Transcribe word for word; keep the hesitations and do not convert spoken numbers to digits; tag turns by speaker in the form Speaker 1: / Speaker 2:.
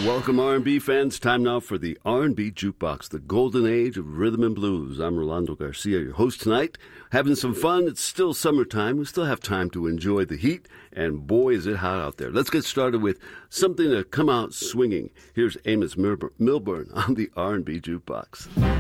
Speaker 1: Welcome, R and B fans. Time now for the R and B Jukebox, the golden age of rhythm and blues. I'm Rolando Garcia, your host tonight. Having some fun. It's still summertime. We still have time to enjoy the heat, and boy, is it hot out there. Let's get started with something to come out swinging. Here's Amos Milburn on the R and B Jukebox.